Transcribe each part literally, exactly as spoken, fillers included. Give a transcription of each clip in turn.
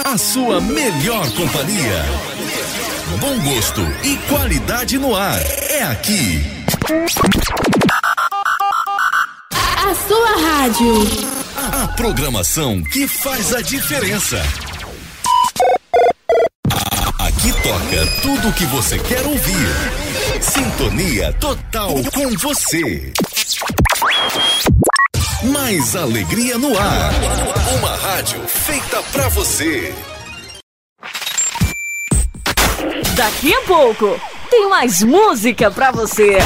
A sua melhor companhia. Bom gosto e qualidade no ar. É aqui. A sua rádio. A, a programação que faz a diferença. Aqui toca tudo o que você quer ouvir. Sintonia total com você. Mais alegria no ar. Uma rádio feita pra você. Daqui a pouco tem mais música pra você.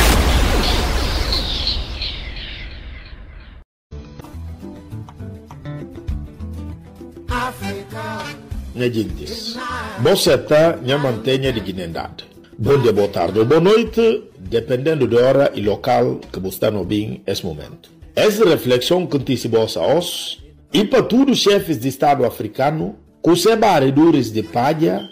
Minha gente, você está minha mantenha de dignidade. Bom dia, boa tarde ou boa noite, dependendo da hora e local que você está no bem nesse momento. Essa reflexão que te se bossa hoje, e para todos os chefes de Estado africano, que se barredores de palha,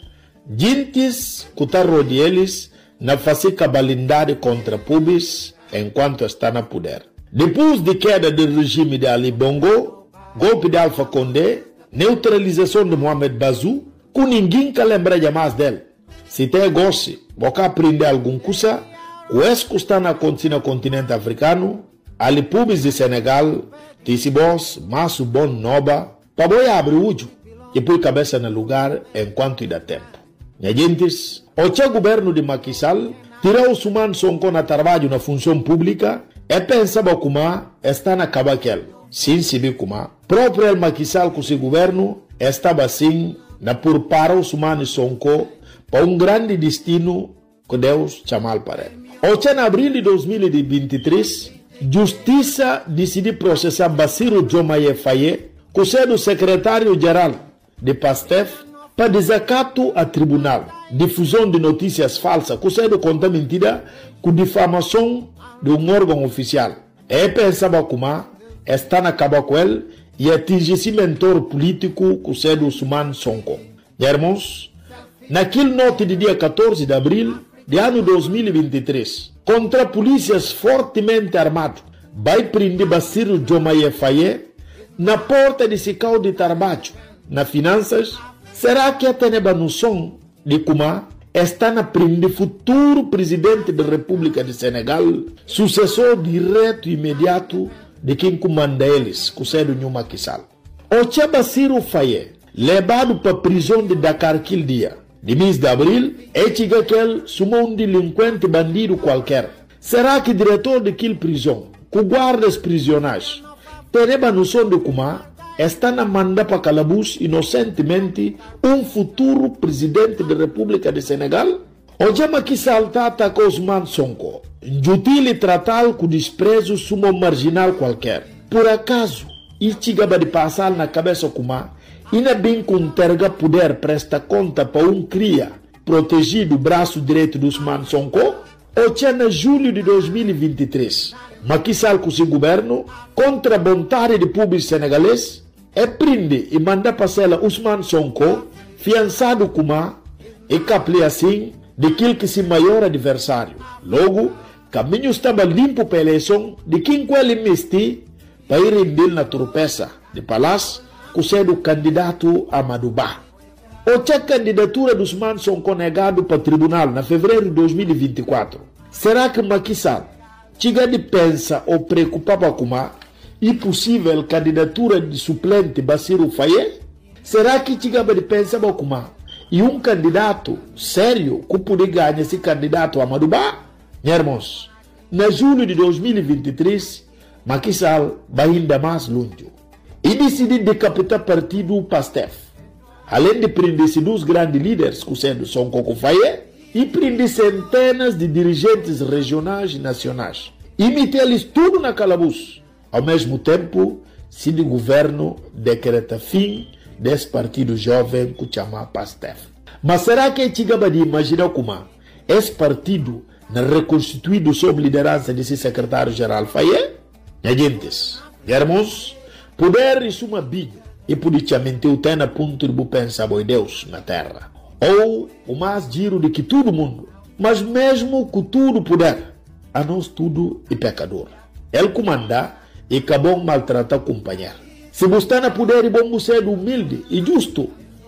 gentes que estão rodeados na fazer cabalindade contra pubis enquanto está na poder. Depois de queda do regime de Ali Bongo, golpe de Alpha Condé, neutralização de Mohamed Bazoum, que ninguém que lembra mais dele. Se tem gosto, você aprender alguma coisa, o esse que está acontecendo no continente africano, ali pubis de Senegal, Tissibos, Masso Bon Noba, para boi abrir o olho e pôr cabeça no lugar enquanto dá tempo. Minha gente, o governo de Macky Sall tirou os humanos Sonko na trabalho na função pública e pensava como está na cabaquel. Sim, se viu como próprio Macky Sall com seu governo estava assim na por para os humanos Sonko para um grande destino que Deus chamou para ele. O em abril de dois mil e vinte e três, Justiça decidiu processar Bassirou Diomaye Faye, que é o secretário-geral de PASTEF, para desacato a tribunal, difusão de notícias falsas, que é o conta mentira, com difamação de um órgão oficial. E pensava como está na caba com ele e atingir esse mentor político, que é o Suman Sonko. Irmãos, naquele noite de dia quatorze de abril de ano dois mil e vinte e três, contra polícias fortemente armados, vai prender Bassirou Diomaye Faye na porta de Sicau de Tarbacho, na finanças. Será que a teneba noção de como está na prender futuro presidente da República de Senegal, sucessor direto e imediato de quem comanda eles, que é o Macky Sall? O Tia Bassirou Faye, levado para a prisão de Dakar aquele dia, de mês de abril, é que ele sumou um delinquente bandido qualquer. Será que o diretor daquela prisão, que guarda os prisioneiros, tem a noção de como está na manda para calabouço inocentemente um futuro presidente da República de Senegal? O Jama que salta atacou os manos Sonko, injutil tratá-lo com desprezo sumo marginal qualquer. Por acaso, e chegava de passar na cabeça como e não bem com terga poder presta conta para um cria protegido o braço direito dos manos Sonko? O tinha em julho de dois mil e vinte e três, Macky Sall com seu governo, contra a vontade de público senegalês, é prende e manda passar os manos Sonko, fiançado como e caple assim daquele que se maior adversário. Logo, caminho estava limpo para a eleição de quem com ele investi para ir render na tropeça de palácio, que sendo candidato a Madouba. O tinha candidatura dos manos Sonko negado para o tribunal na fevereiro de dois mil e vinte e quatro. Será que Macky Sall chega de pensa ou preocupava com a impossível candidatura de suplente Bassirou Faye? Será que chega de pensar com a e um candidato sério que poderia ganhar esse candidato a Madouba? Irmãos, na julho de dois mil e vinte e três, Macky Sall vai ainda mais longe e decidiu decapitar partido PASTEF. Além de prender dois grandes líderes, que sendo Sonko Faye, e prender centenas de dirigentes regionais e nacionais. E meter-lhes tudo na calabouço. Ao mesmo tempo, se o governo decreta fim desse partido jovem que chama PASTEF. Mas será que é chegava de imaginar como esse partido não reconstituído sob liderança desse secretário-geral Faye? Gente, irmãos, poder isso uma biga e politicamente o tem a ponto de pensar em Deus na terra. Ou o mais giro de que todo mundo, mas mesmo com tudo poder, a nós tudo é pecador. Ele comanda e acabou maltratar o companheiro. Se você não puder, e bom você é humilde e justo,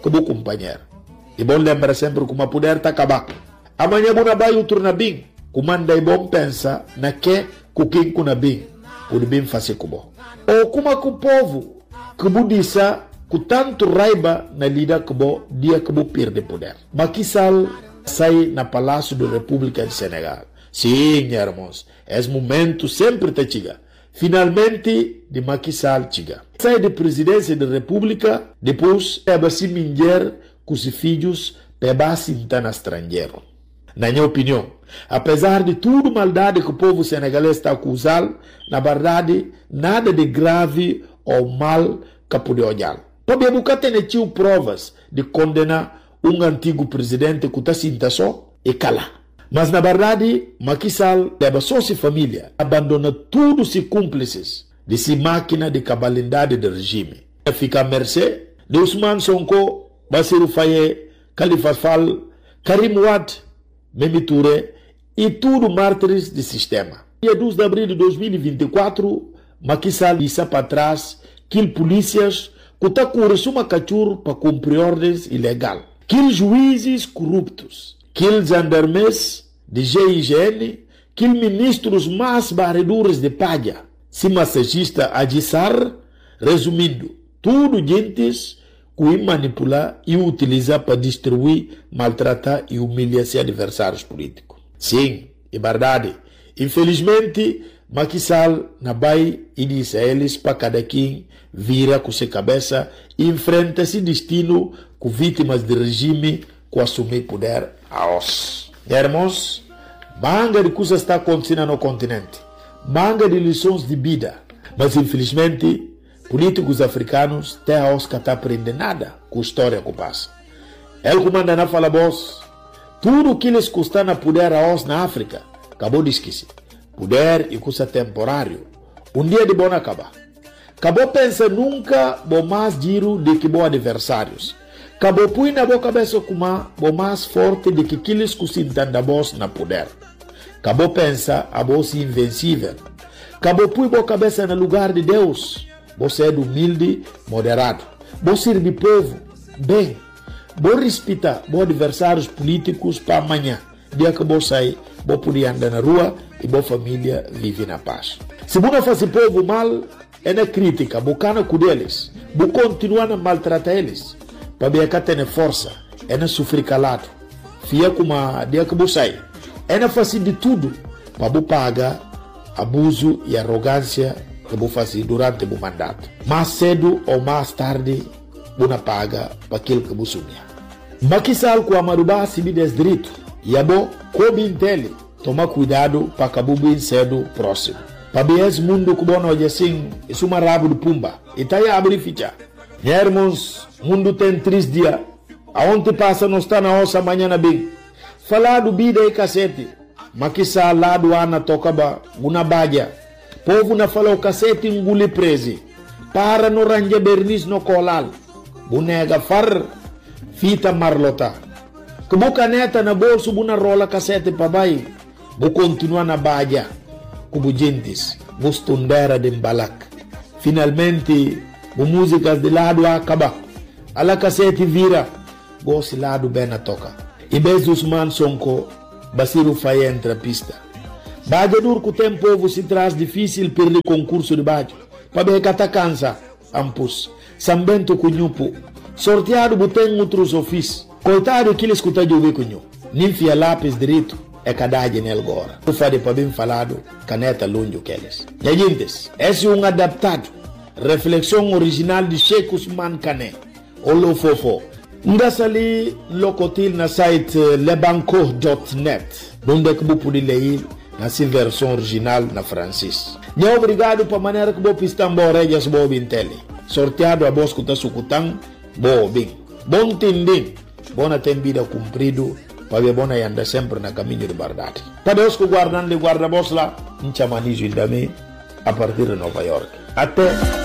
como companheiro. E bom lembra sempre que uma poder está acabando. Amanhã bom vai o turno bem. Comanda e bom pensa na que o quem kuna bem, o bem fazer como. Ou como que o povo que budissa com tanto raiva na lida que bo dia que bo perde poder. Macky Sall sai na Palácio da República de Senegal. Sim, irmãos, esse momento sempre te chega. Finalmente, de Macky Sall chega. Sai da presidência da República, depois é basi minger com os filhos para sentar na estrangeiro. Na minha opinião, apesar de tudo maldade que o povo senegalês está acusando, na verdade, nada de grave ou mal que pode olhar. Para buscar ter provas de condenar um antigo presidente que está sinta só e cala. Mas na verdade, Macky Sall leva só sua família, abandona todos os cúmplices de sua máquina de cabalidade do regime. Fica à mercê de Ousmane Sonko, Bassirou Faye, Khalifa Sall, Karim Wade, Mimi Touré e tudo mártires do sistema. Dia dois de abril de dois mil e vinte e quatro, Macky Sall disse para trás que polícias que estão com uma cachorro para cumprir ordens ilegais. Que juízes corruptos, que gendarmes de G I G N, que ministros mais barredores de palha, se massagista Adissar, resumindo, tudo gentes que manipular e utilizar para destruir, maltratar e humilhar seus adversários políticos. Sim, é verdade. Infelizmente, Macky Sall na vai e diz a eles para cada quem vira com sua cabeça e enfrenta esse destino com vítimas do regime que assumir poder a os. Irmãos, manga de coisas está acontecendo no continente, manga de lições de vida, mas infelizmente políticos africanos até a os que não aprendem nada com a história que passa. Ele comanda na fala boss, tudo que eles custam na poder a os na África, acabou de esquecer. Poder e custa temporário. Um dia de bom acabar. Acabou pensa nunca bom mais giro de que bom adversários. Acabou põe na boa cabeça como bom mais forte de que aqueles que se entendem boss na poder. Acabou pensa a boss invencível. Acabou põe boa cabeça no lugar de Deus. Você é humilde, moderado. Você serve povo, bem. Você respeita bons adversários políticos para amanhã. Dia que você sai, você poder andar na rua e boa família vive na paz. Se você não faz povo mal, é na crítica, você com eles, você continua a maltratar eles, para ver que tem força, é na sofrer calado, fia como a dia que você sai, é na fazer de tudo, para você pagar abuso e arrogância que você faz durante o mandato. Mais cedo ou mais tarde, você paga para aquilo que você sonha. Macky Sall com a Marubá se me desdireito, e é bom, como entende, toma cuidado para acabar bem cedo próximo. Para ver esse mundo que bom hoje assim, isso é uma rabo de pumba. E tá aí a abrir ficha. Irmãos, mundo tem três dias. Aonde passa não está na nossa manhã bem. Falar do vida e cacete. Macky Sall lá do ana tocaba, uma badia. Povo na falou cacete engule preso. Para no range bernis no colal. Bunega far, fita marlota. Que boca neta na bolso, buna rola cacete para baixo. Vou continuar na badia, como gentes, vou stundera de balak. Finalmente, vou músicas de lado acaba. Ala cacete vira, vou se lado bem na toca. E bez Ousmane Sonko, Bassirou Faye entra pista. Badia dur que o tempo se traz difícil perder concurso de badia. Para ver que cansa, ampus. Sambento cunhupo. Sorteado botém outros ofícios. Coitado que ele escuta de ouvir cunhu. Ninfia lápis direito. É cadade nele agora. O fade para bem falado, caneta longe que eles. E gente, esse é um adaptado. Reflexão original de Sheikh Ousmane Kane. Olo fofo. Ndassa ali locotil na site lebanco ponto net. Onde que você pode ler na sua versão original na francês. E obrigado para a maneira que você pista embora e as boas bintele. Sorteado a voz que está sucutando, boa bem. Bom tendem. Bona tem vida cumprido. Para ver bona e anda sempre na caminho de verdade. Para Deus que guardando de guarda-bos lá, em chamanizo também, a partir de Nova York. Até